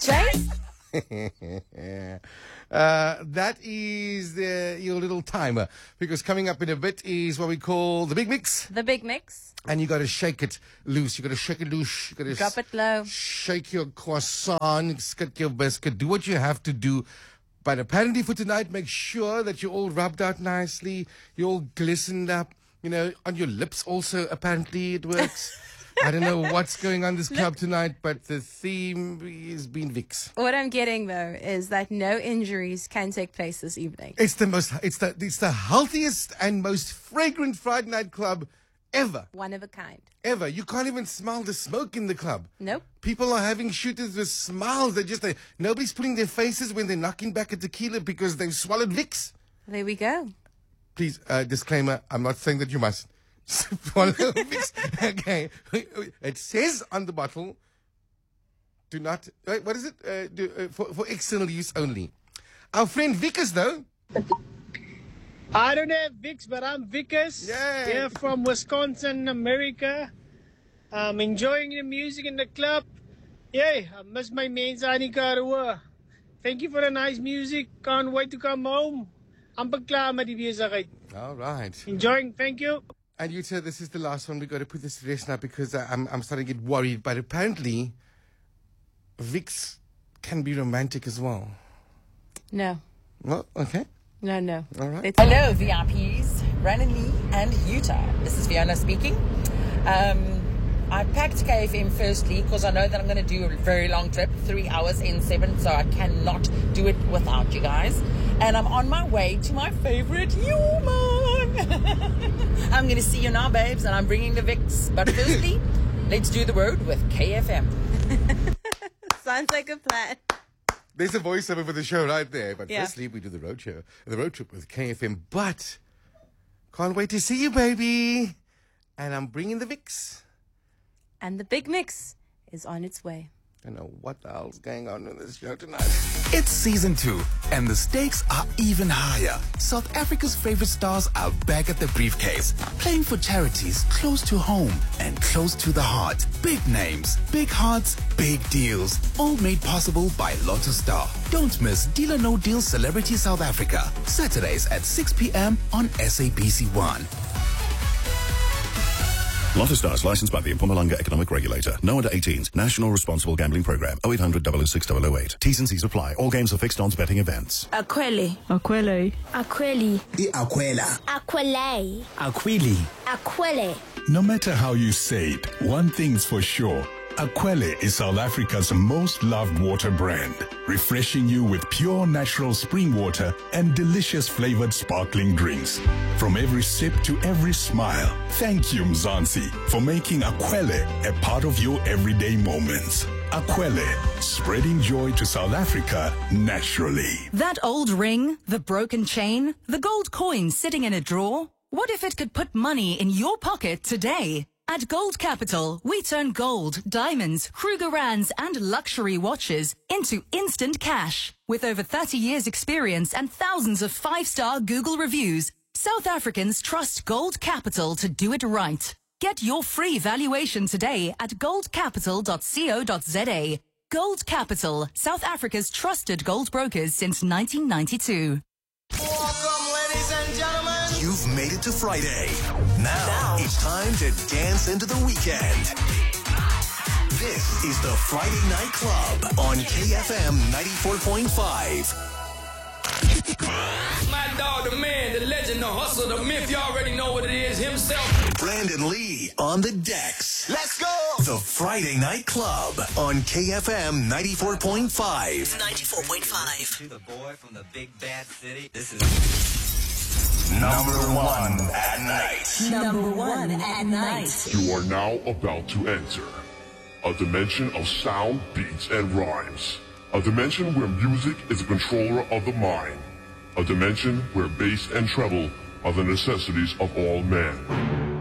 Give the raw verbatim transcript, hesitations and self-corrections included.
Jay? uh, that is uh, your little timer, because coming up in a bit is what we call the big mix. The big mix. And you got to shake it loose. You got to shake it loose. You got to Drop it low. Shake your croissant, skit your biscuit. Do what you have to do. But apparently for tonight, make sure that you're all rubbed out nicely. You're all glistened up. You know, on your lips also, apparently it works. I don't know what's going on this club tonight, but the theme is being Vicks. What I'm getting, though, is that no injuries can take place this evening. It's the most, it's the, it's the healthiest and most fragrant Friday night club ever. One of a kind. Ever. You can't even smell the smoke in the club. Nope. People are having shooters with smiles. They just, they, nobody's pulling their faces when they're knocking back a tequila because they've swallowed Vicks. There we go. Please, uh, disclaimer, I'm not saying that you must swallow Vicks. Okay. It says on the bottle, do not, wait, what is it? Uh, do, uh, for, for external use only. Our friend Vickers, though. I don't have Vicks, but I'm Vickers. Yeah. Here from Wisconsin, America. I'm enjoying the music in the club. Yay, I miss my mates, Annika. Thank you for the nice music. Can't wait to come home. Amper klaar met die besigheid. All right. Enjoying, thank you. And you said this is the last one. We've got to put this to rest now because I'm, I'm starting to get worried. But apparently, Vicks can be romantic as well. No. Well, okay. No, no. All right. It's Hello, V I Ps, Brandon Lee and Utah. This is Fiona speaking. Um, I packed K F M firstly because I know that I'm going to do a very long trip, three hours in seven, so I cannot do it without you guys. And I'm on my way to my favorite human. I'm going to see you now, babes, and I'm bringing the Vicks. But firstly, let's do the road with K F M. sounds like a plan. There's a voiceover for the show right there. But Yeah. firstly, we do the road show, the road trip with K F M. But can't wait to see you, baby. And I'm bringing the Vicks. And the big mix is on its way. I don't know what the hell's going on in this show tonight. It's season two, and the stakes are even higher. South Africa's favorite stars are back at the briefcase, playing for charities close to home and close to the heart. Big names, big hearts, big deals, all made possible by Lotto Star. Don't miss Deal or No Deal Celebrity South Africa, Saturdays at six p.m. on S A B C one. Lotto Stars, licensed by the Mpumalanga Economic Regulator. No under eighteens. National Responsible Gambling Program. oh eight hundred, double oh six, double oh eight. T's and C's apply. All games are fixed odds betting events. Aquele. Aquele. Aquele. The Aquela. Aquele. Aquili. Aquele. No matter how you say it, one thing's for sure. Aquele is South Africa's most loved water brand, refreshing you with pure natural spring water and delicious flavored sparkling drinks. From every sip to every smile, thank you, Mzansi, for making Aquele a part of your everyday moments. Aquele, spreading joy to South Africa naturally. That old ring, the broken chain, the gold coin sitting in a drawer. What if it could put money in your pocket today? At Gold Capital, we turn gold, diamonds, Krugerrands, and luxury watches into instant cash. With over thirty years experience and thousands of five-star Google reviews, South Africans trust Gold Capital to do it right. Get your free valuation today at gold capital dot co dot za. Gold Capital, South Africa's trusted gold brokers since nineteen ninety-two. Welcome, ladies and gentlemen. You've made it to Friday. Now, now it's time to dance into the weekend. This is the Friday Night Club on K F M ninety-four point five. My dog, the man, the legend, the hustle, the myth, you already know what it is, himself. Brandon Lee on the decks. Let's go! The Friday Night Club on K F M ninety-four point five. ninety-four point five. To the boy from the big bad city, this is number one at night. Number one at night. You are now about to enter a dimension of sound, beats, and rhymes. A dimension where music is a controller of the mind. A dimension where bass and treble are the necessities of all men.